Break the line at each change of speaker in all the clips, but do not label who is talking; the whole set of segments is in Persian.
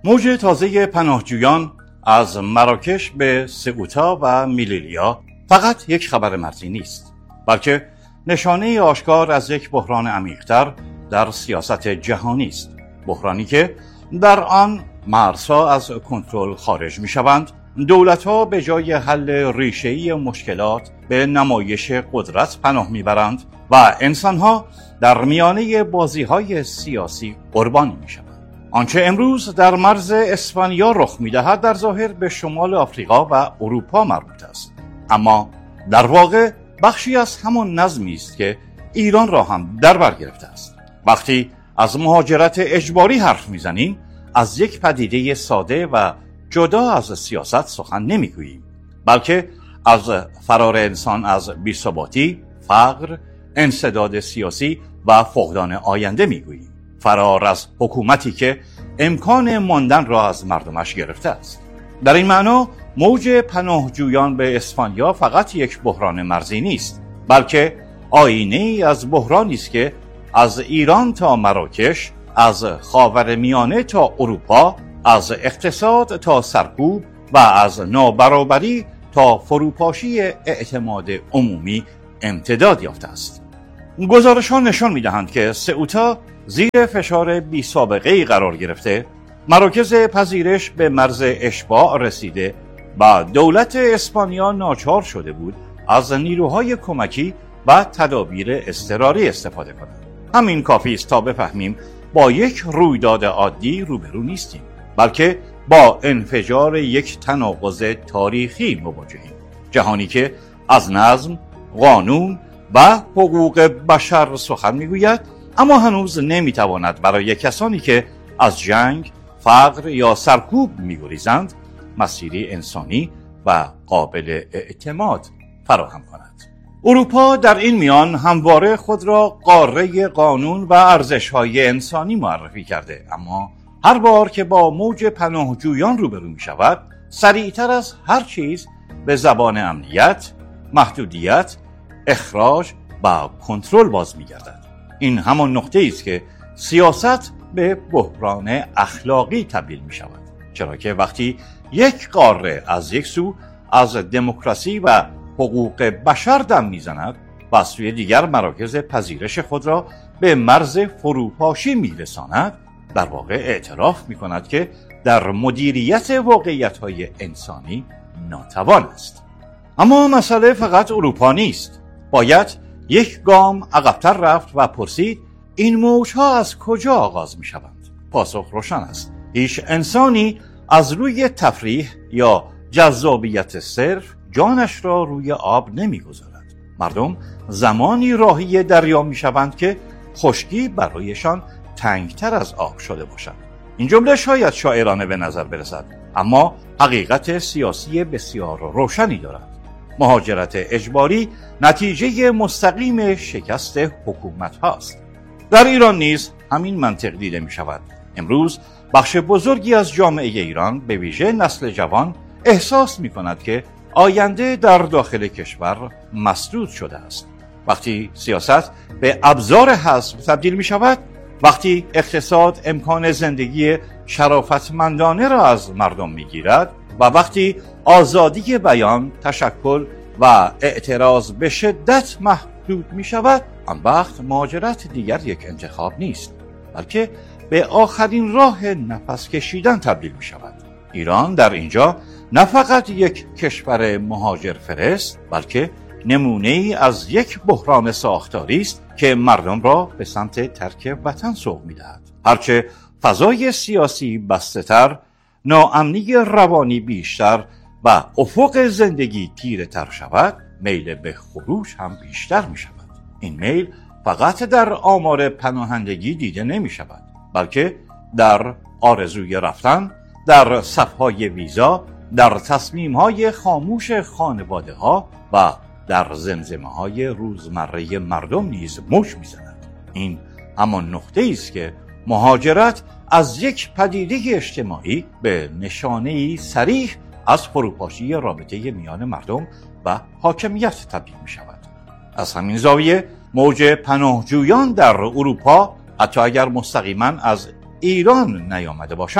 موج تازه پناهجویان از مراکش به سئوتا و میلیلیا فقط یک خبر مرزی نیست، بلکه نشانه آشکار از یک بحران عمیق‌تر در سیاست جهانی است. بحرانی که در آن مرزها از کنترل خارج می‌شوند، دولت‌ها به جای حل ریشه‌ای مشکلات به نمایش قدرت پناه می‌برند و انسان‌ها در میانه بازی‌های سیاسی قربانی می‌شوند. آنچه امروز در مرز اسپانیا رخ می‌دهد در ظاهر به شمال آفریقا و اروپا مربوط است، اما در واقع بخشی از همان نظمی است که ایران را هم در بر گرفته است. وقتی از مهاجرت اجباری حرف می‌زنیم، از یک پدیده ساده و جدا از سیاست سخن نمی‌گوییم، بلکه از فرار انسان از بی‌ثباتی، فقر، انسداد سیاسی و فقدان آینده می‌گوییم. فرار از حکومتی که امکان ماندن را از مردمش گرفته است. در این معنا موج پناهجویان به اسپانیا فقط یک بحران مرزی نیست، بلکه آینه‌ای از بحرانی است که از ایران تا مراکش، از خاورمیانه تا اروپا، از اقتصاد تا سرکوب و از نابرابری تا فروپاشی اعتماد عمومی امتداد یافته است. گزارش‌ها نشان می‌دهند که سئوتا زیر فشار بی سابقه‌ای قرار گرفته، مراکز پذیرش به مرز اشباع رسیده و دولت اسپانیا ناچار شده بود از نیروهای کمکی و تدابیر اضطراری استفاده کند. همین کافی است تا بفهمیم با یک رویداد عادی روبرو نیستیم، بلکه با انفجار یک تناقض تاریخی مواجهیم. جهانی که از نظم، قانون و حقوق بشر سخن میگوید، اما هنوز نمیتواند برای کسانی که از جنگ، فقر یا سرکوب میگریزند مسیری انسانی و قابل اعتماد فراهم کند. اروپا در این میان همواره خود را قاره قانون و ارزش‌های انسانی معرفی کرده، اما هر بار که با موج پناهجویان روبرو می‌شود، سریعتر از هر چیز به زبان امنیت، محدودیت، اخراج و کنترل باز می‌گردد. این همان نقطه‌ای است که سیاست به بحران اخلاقی تبدیل می‌شود، چرا که وقتی یک قاره از یک سو از دموکراسی و حقوق بشر دم می‌زند و از سوی دیگر مراکز پذیرش خود را به مرز فروپاشی می‌رساند، در واقع اعتراف می‌کند که در مدیریت واقعیت‌های انسانی ناتوان است. اما مسئله فقط اروپا نیست. باید یک گام عقب‌تر رفت و پرسید این موج‌ها از کجا آغاز می‌شوند؟ پاسخ روشن است. هیچ انسانی از روی تفریح یا جذابیت صرف جانش را روی آب نمی‌گذارد. مردم زمانی راهی دریا می‌شوند که خشکی برایشان تنگتر از آب شده باشد. این جمله شاید شاعرانه به نظر برسد، اما حقیقت سیاسی بسیار روشنی دارد. مهاجرت اجباری نتیجه مستقیم شکست حکومت هاست. در ایران نیز همین منطق دیده می شود. امروز بخش بزرگی از جامعه ایران، به ویژه نسل جوان، احساس می کند که آینده در داخل کشور مسدود شده است. وقتی سیاست به ابزار حسم تبدیل می شود، وقتی اقتصاد امکان زندگی شرافتمندانه را از مردم می گیرد و وقتی آزادی بیان، تشکل و اعتراض به شدت محدود می شود، آن وقت مهاجرت دیگر یک انتخاب نیست، بلکه به آخرین راه نفس کشیدن تبدیل می شود. ایران در اینجا نه فقط یک کشور مهاجر فرست، بلکه نمونه ای از یک بحران ساختاری است که مردم را به سمت ترک وطن سوق می دهد. هرچه فضای سیاسی بسته‌تر، ناامنی روانی بیشتر و افق زندگی تیره تر شود، میل به خروج هم بیشتر می شود. این میل فقط در آمار پناهندگی دیده نمی شود، بلکه در آرزوی رفتن، در صفهای ویزا، در تصمیم‌های خاموش خانواده‌ها و در زمزمه‌های روزمره مردم نیز موج می‌زند. این همان نقطه‌ای است که مهاجرت از یک پدیده اجتماعی به نشانه‌ای صریح از فروپاشی رابطه میان مردم و حاکمیت تبدیل می‌شود. از همین زاویه موج پناهجویان در اروپا، حتی اگر مستقیما از ایران نیامده باشند،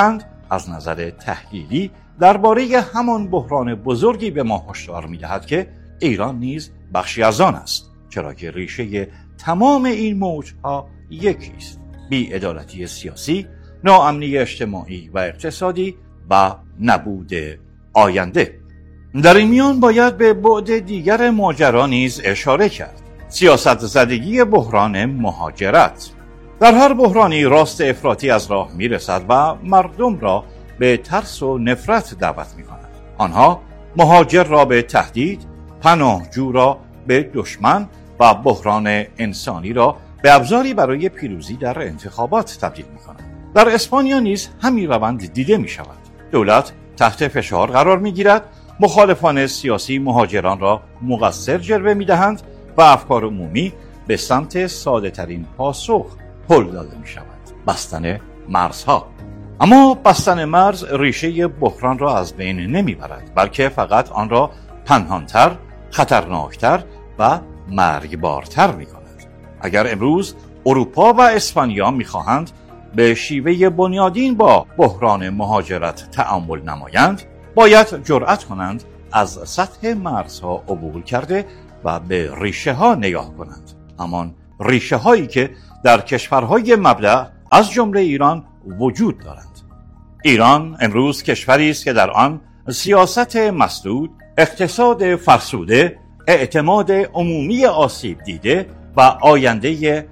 از نظر تحلیلی درباره همان بحران بزرگی به ما هشدار می‌دهد که ایران نیز بخشی از آن است، چرا که ریشه تمام این موج‌ها یکی است: بی‌عدالتی سیاسی، ناامنی اجتماعی و اقتصادی و نبود آینده. در این میان باید به بعد دیگر ماجرا نیز اشاره کرد: سیاست زدگی بحران مهاجرت. در هر بحرانی راست افراطی از راه میرسد و مردم را به ترس و نفرت دعوت می‌کند. آنها مهاجر را به تهدید، پناهجو را به دشمن و بحران انسانی را به ابزاری برای پیروزی در انتخابات تبدیل می‌کنند. در اسپانیا نیز همین روند دیده می‌شود. دولت تحت فشار قرار می‌گیرد، مخالفان سیاسی مهاجران را مقصر جلوه می‌دهند و افکار عمومی به سمت ساده‌ترین پاسخ هل داده می‌شود: بستن مرزها. اما بستن مرز ریشه بحران را از بین نمیبرد، بلکه فقط آن را پنهانتر، خطرناکتر و مرگبارتر می‌کند. اگر امروز اروپا و اسپانیا می‌خواهند به شیوه بنیادین با بحران مهاجرت تعامل نمایند، باید جرأت کنند از سطح مرزها عبور کرده و به ریشه ها نگاه کنند. همان ریشه هایی که در کشورهای مبدأ از جمله ایران وجود دارند. ایران امروز کشوری است که در آن سیاست مسدود، اقتصاد فرسوده، اعتماد عمومی آسیب دیده و آینده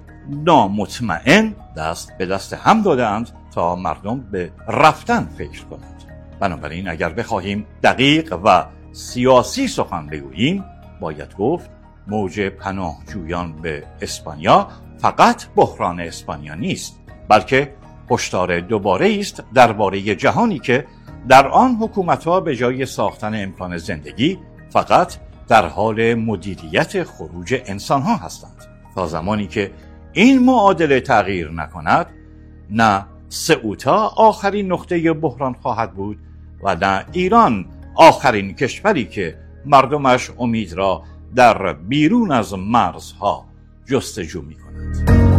نامطمئن دست به دست هم دادند تا مردم به رفتن فکر کنند. بنابراین اگر بخواهیم دقیق و سیاسی سخن بگوییم، باید گفت موج پناهجویان به اسپانیا فقط بحران اسپانیا نیست، بلکه هشدار دوباره است درباره جهانی که در آن حکومت‌ها به جای ساختن امکان زندگی فقط در حال مدیریت خروج انسان‌ها هستند. تا زمانی که این معادله تغییر نکند، نه سئوتا آخرین نقطه بحران خواهد بود و نه ایران آخرین کشوری که مردمش امید را در بیرون از مرزها جستجو می‌کنند.